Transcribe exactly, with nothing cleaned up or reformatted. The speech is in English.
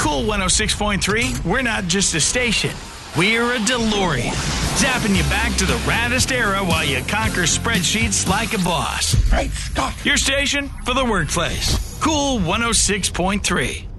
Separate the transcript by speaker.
Speaker 1: Cool one oh six point three, we're not just a station. We're a DeLorean, zapping you back to the raddest era while you conquer spreadsheets like a boss.
Speaker 2: Great Scott!
Speaker 1: Your station for the workplace. Cool one oh six point three.